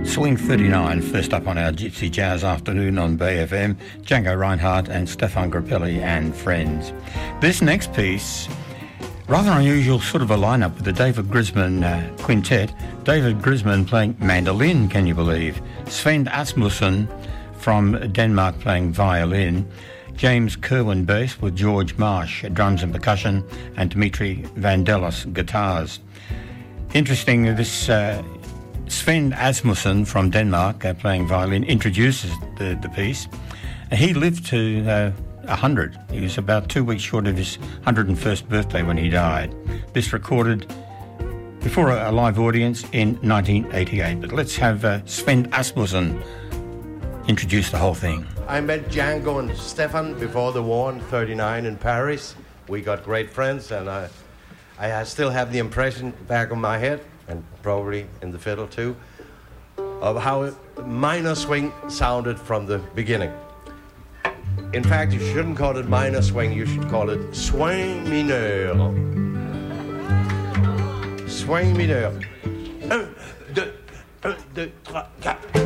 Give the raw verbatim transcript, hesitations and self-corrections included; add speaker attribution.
Speaker 1: Swing thirty-nine, first up on our Gypsy Jazz afternoon on Bay F M, Django Reinhardt and Stefan Grappelli and friends. This next piece, rather unusual sort of a lineup with the David Grisman uh, quintet. David Grisman playing mandolin, can you believe? Sven Asmussen from Denmark playing violin. James Kerwin bass with George Marsh drums and percussion, and Dimitri Vangelis guitars. Interesting, this uh, Sven Asmussen from Denmark uh, playing violin introduces the, the piece. He lived to uh, one hundred. He was about two weeks short of his one hundred first birthday when he died. This recorded before a, a live audience in nineteen eighty-eight. But let's have uh, Sven Asmussen introduce the whole thing.
Speaker 2: I met Django and Stefan before the war in thirty-nine in Paris. We got great friends, and I, I still have the impression back of my head, and probably in the fiddle too, of how minor swing sounded from the beginning. In fact, you shouldn't call it minor swing, you should call it swing mineur. Swing mineur. Un, deux, un, deux, trois, quatre.